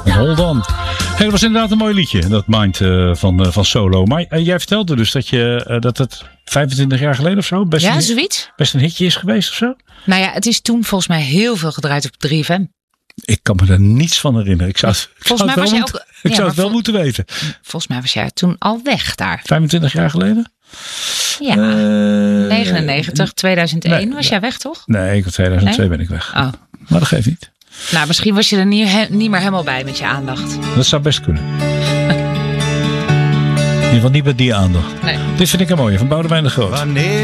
Hold on. Hey, dat was inderdaad een mooi liedje, dat Mind van Solo. Maar jij vertelde dus dat het 25 jaar geleden of zo zoiets. Best een hitje is geweest of zo? Nou ja, het is toen volgens mij heel veel gedraaid op 3FM. Ik kan me daar niets van herinneren. Ik zou het wel moeten weten. Volgens mij was jij toen al weg daar. 25 jaar geleden? Ja, 99, 2001 was jij weg, toch? Nee, 2002 ben ik weg. Oh. Maar dat geeft niet. Nou, misschien was je er niet meer helemaal bij met je aandacht. Dat zou best kunnen. In ieder geval niet met die aandacht. Nee. Dit vind ik een mooie, van Boudewijn de Groot.